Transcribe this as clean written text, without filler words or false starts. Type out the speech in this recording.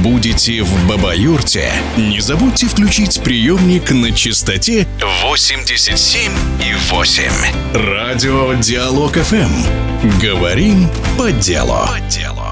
Будете в Баба-Юрте? Не забудьте включить приемник на частоте 87,8. Радио Диалог ФМ. Говорим по делу.